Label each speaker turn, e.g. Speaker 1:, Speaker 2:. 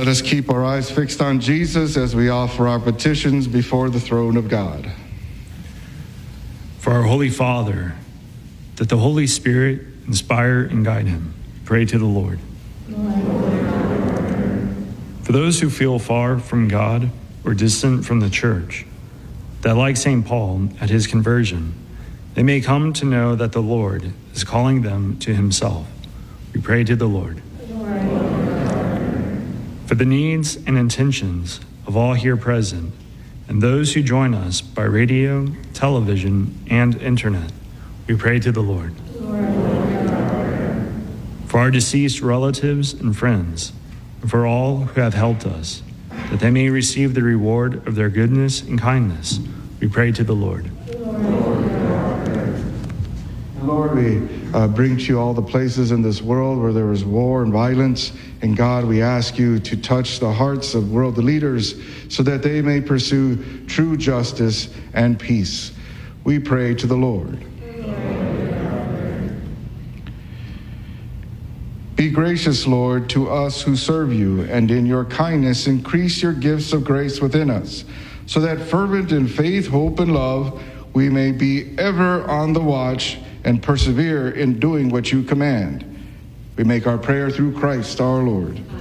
Speaker 1: Let us keep our eyes fixed on Jesus as we offer our petitions before the throne of God.
Speaker 2: For our Holy Father, that the Holy Spirit inspire and guide him, pray to the Lord. For those who feel far from God or distant from the church, that like St. Paul at his conversion, they may come to know that the Lord is calling them to himself, we pray to the Lord. For the needs and intentions of all here present, and those who join us by radio, television, and internet, we pray to the Lord. For our deceased relatives and friends, and for all who have helped us, that they may receive the reward of their goodness and kindness, we pray to the Lord.
Speaker 1: Lord, we bring to you all the places in this world where there is war and violence. And God, we ask you to touch the hearts of world leaders so that they may pursue true justice and peace. We pray to the Lord. Be gracious, Lord, to us who serve you, and in your kindness increase your gifts of grace within us, so that fervent in faith, hope, and love, we may be ever on the watch and persevere in doing what you command. We make our prayer through Christ our Lord.